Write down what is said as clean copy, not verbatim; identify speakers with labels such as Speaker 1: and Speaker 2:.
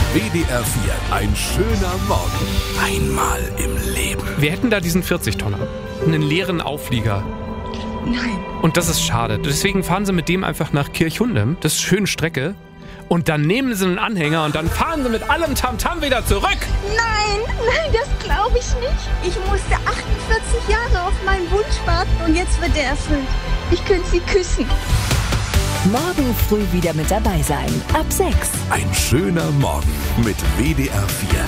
Speaker 1: WDR 4, ein schöner Morgen. Einmal im Leben.
Speaker 2: Wir hätten da diesen 40-Tonner, einen leeren Auflieger.
Speaker 3: Nein.
Speaker 2: Und das ist schade. Deswegen fahren sie mit dem einfach nach Kirchhundem. Das ist eine schöne Strecke. Und dann nehmen sie einen Anhänger und dann fahren sie mit allem Tamtam wieder zurück.
Speaker 3: Nein, das glaube ich nicht. Ich musste 48 Jahre auf meinen Wunsch warten und jetzt wird er erfüllt. Ich könnte Sie küssen.
Speaker 4: Morgen früh wieder mit dabei sein. Ab 6.
Speaker 1: Ein schöner Morgen mit WDR 4.